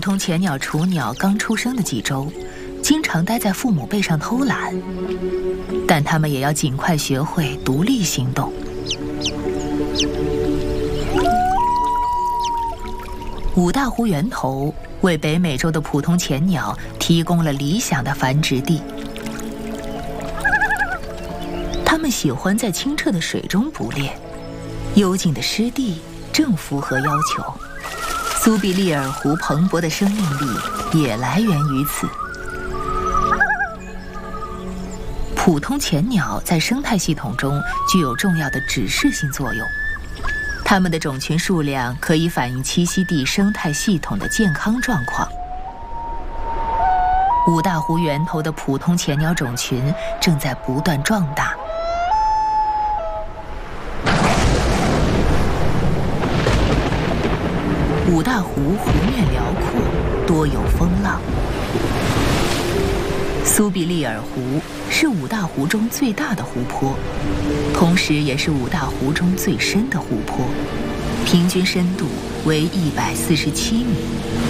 普通浅鸟雏鸟刚出生的几周，经常待在父母背上偷懒，但它们也要尽快学会独立行动。五大湖源头为北美洲的普通浅鸟提供了理想的繁殖地。它们喜欢在清澈的水中捕猎，幽静的湿地正符合要求。苏必利尔湖蓬勃的生命力也来源于此。普通浅鸟在生态系统中具有重要的指示性作用，它们的种群数量可以反映栖息地生态系统的健康状况。五大湖源头的普通浅鸟种群正在不断壮大。五大湖湖面辽阔，多有风浪。苏必利尔湖是五大湖中最大的湖泊，同时也是五大湖中最深的湖泊，平均深度为147米。